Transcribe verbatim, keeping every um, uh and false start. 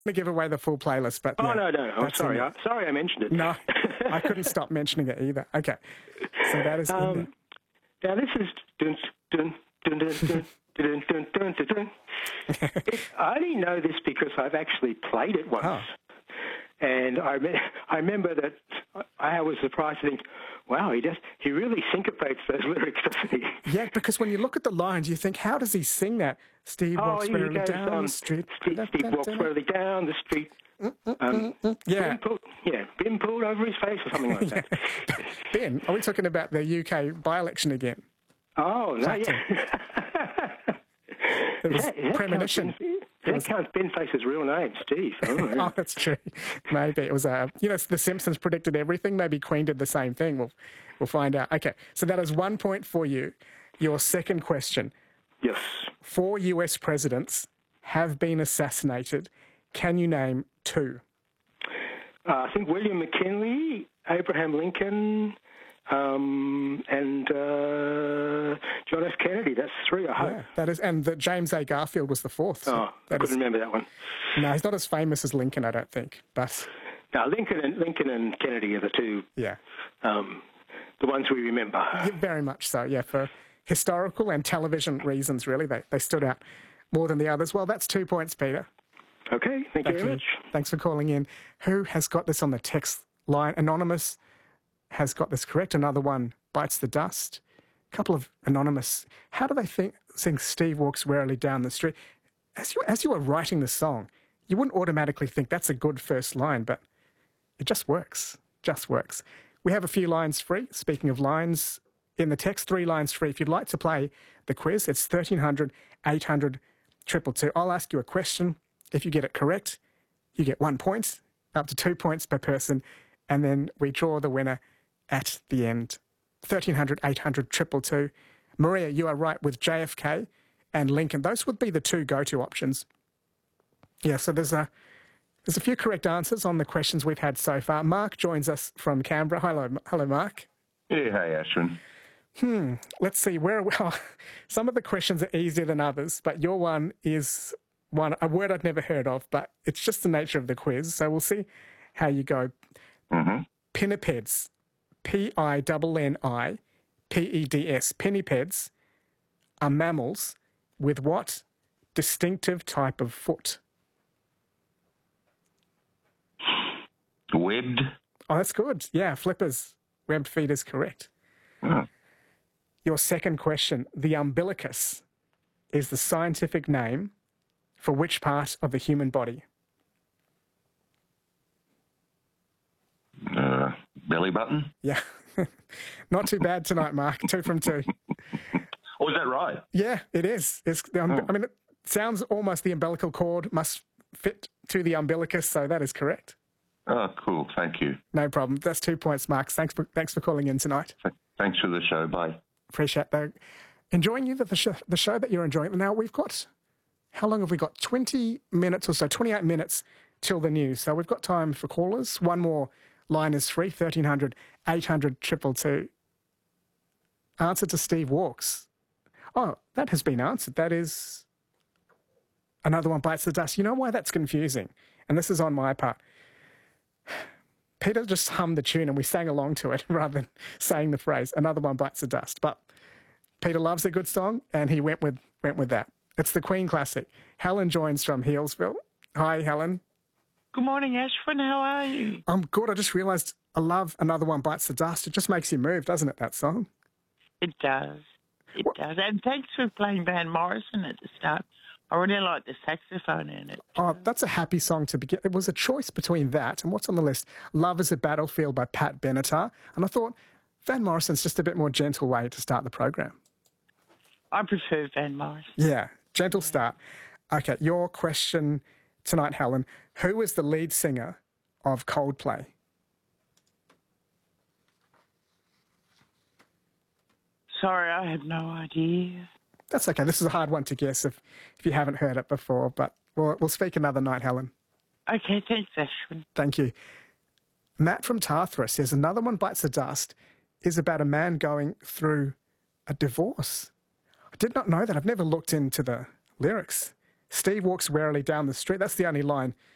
to give away the full playlist, but Oh, yeah, no, no, no. I'm that's sorry. in I, sorry I mentioned it. No, I couldn't stop mentioning it either. Okay, so that is in Um, there. now, this is... Dun, dun, dun, dun, dun, dun, dun, dun, dun, dun. It, I only know this because I've actually played it once. Oh. And I, me- I remember that I was surprised to think, wow, he just he really syncopates those lyrics, doesn't he? Yeah, because when you look at the lines, you think, how does he sing that? Steve Oh, walks he merrily goes, down um, the street. Steve, Steve walks merrily down the street. Um, Yeah. been pulled, yeah, been pulled over his face or something like that. Ben, are we talking about the U K by-election again? Oh, no, Clacton. yeah. It was Is that- is that premonition. Count Ben- That counts Ben Face's real name, Steve. Oh, yeah. Oh, that's true. Maybe it was, uh, you know, The Simpsons predicted everything. Maybe Queen did the same thing. We'll, we'll find out. Okay, so that is one point for you. Your second question. Yes. Four U S presidents have been assassinated. Can you name two? Uh, I think William McKinley, Abraham Lincoln, um, and uh, John F. Kennedy. That's three, I hope. Yeah, that is, and the James A. Garfield was the fourth. So Oh, I that couldn't is, remember that one. no, he's not as famous as Lincoln, I don't think. But Now, Lincoln and Lincoln and Kennedy are the two, yeah, um, the ones we remember. yeah, very much so. Yeah, for historical and television reasons, really, they they stood out more than the others. Well, that's two points, Peter. Okay, thank, you very much. Thanks for calling in. Who has got this on the text line? Anonymous has got this correct. Another one bites the dust. A couple of anonymous. How do they think sing Steve walks warily down the street? As you as you were writing the song, you wouldn't automatically think that's a good first line, but it just works. Just works. We have a few lines free. Speaking of lines, in the text, three lines free. If you'd like to play the quiz, it's thirteen hundred, eight hundred, two two two. I'll ask you a question. If you get it correct, you get one point, up to two points per person, and then we draw the winner at the end. thirteen hundred, eight hundred, two two two. Maria, you are right with J F K and Lincoln. Those would be the two go-to options. Yeah, so there's a there's a few correct answers on the questions we've had so far. Mark joins us from Canberra. Hello, hello, Mark. Yeah, hey, Ashwin. Hmm. Let's see. Where well, some of the questions are easier than others, but your one is one a word I've never heard of, but it's just the nature of the quiz. So we'll see how you go. Mm-hmm. Pinnipeds, P I N N I P E D S. Pinnipeds are mammals with what distinctive type of foot? Webbed. Oh, that's good. Yeah, flippers. Webbed feet is correct. Oh. Your second question. The umbilicus is the scientific name for which part of the human body? Uh, belly button. Yeah. Not too bad tonight, Mark. Two from two. Oh, is that right? Yeah, it is. It's the um, Oh. I mean, it sounds almost the umbilical cord must fit to the umbilicus, so that is correct. Oh, cool. Thank you. No problem. That's two points, Mark. Thanks for, thanks for calling in tonight. Th- Thanks for the show. Bye. Appreciate that. Enjoying you, the, the, show, the show that you're enjoying. Now, we've got, how long have we got? twenty minutes or so, twenty-eight minutes till the news. So we've got time for callers. One more line is free, thirteen hundred, eight hundred, two two two. Answer to Steve Walks. Oh, that has been answered. That is another one bites the dust. You know why that's confusing? And this is on my part. Peter just hummed the tune and we sang along to it rather than saying the phrase, another one bites the dust. But Peter loves a good song and he went with went with that. It's the Queen classic. Helen joins from Healesville. Hi, Helen. Good morning, Ashwin. How are you? I'm good. I just realised I love Another One Bites the Dust. It just makes you move, doesn't it, that song? It does. It What? does. And thanks for playing Van Morrison at the start. I really like the saxophone in it. Oh, that's a happy song to begin. It was a choice between that and what's on the list? Love is a Battlefield by Pat Benatar. And I thought Van Morrison's just a bit more gentle way to start the program. I prefer Van Morrison. Yeah, gentle start. Okay, your question tonight, Helen. Who is the lead singer of Coldplay? Sorry, I have no idea. That's okay. This is a hard one to guess if, if you haven't heard it before, but we'll, we'll speak another night, Helen. Okay, thanks, Ashwin. Thank you. Matt from Tathra says Another One Bites the Dust is about a man going through a divorce. I did not know that. I've never looked into the lyrics. Steve walks warily down the street. That's the only line